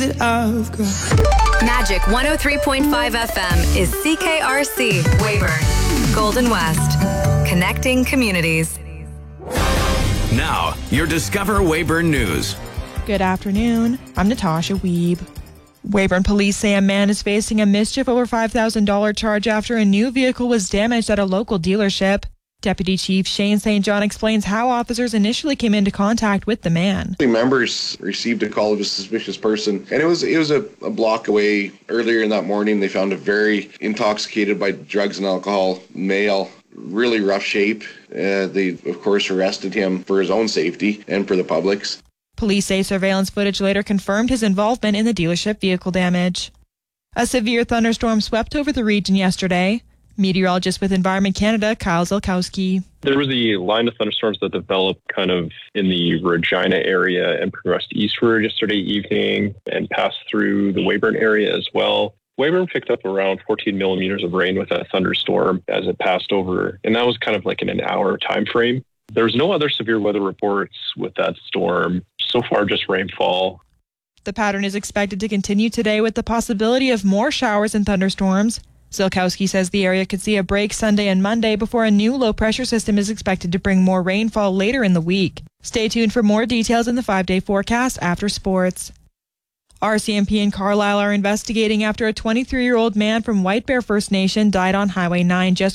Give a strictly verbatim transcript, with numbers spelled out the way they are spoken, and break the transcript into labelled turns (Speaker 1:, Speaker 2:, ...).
Speaker 1: Magic one oh three point five F M is C K R C, Weyburn, Golden West, connecting communities.
Speaker 2: Now, your Discover Weyburn News.
Speaker 3: Good afternoon. I'm Natasha Weeb. Weyburn police say a man is facing a mischief over five thousand dollars charge after a new vehicle was damaged at a local dealership. Deputy Chief Shane Saint John explains how officers initially came into contact with the man.
Speaker 4: The members received a call of a suspicious person, and it was it was a, a block away. Earlier in that morning, they found a very intoxicated by drugs and alcohol male, really rough shape. Uh, they, of course, arrested him for his own safety and for the public's.
Speaker 3: Police say surveillance footage later confirmed his involvement in the dealership vehicle damage. A severe thunderstorm swept over the region yesterday. Meteorologist with Environment Canada, Kyle Zilkowski.
Speaker 5: There was a line of thunderstorms that developed kind of in the Regina area and progressed eastward yesterday evening and passed through the Weyburn area as well. Weyburn picked up around fourteen millimeters of rain with that thunderstorm as it passed over, and that was kind of like in an hour time frame. There was no other severe weather reports with that storm. So far, just rainfall.
Speaker 3: The pattern is expected to continue today with the possibility of more showers and thunderstorms. Zilkowski says the area could see a break Sunday and Monday before a new low-pressure system is expected to bring more rainfall later in the week. Stay tuned for more details in the five-day forecast after sports. R C M P and Carlisle are investigating after a twenty-three-year-old man from White Bear First Nation died on Highway nine just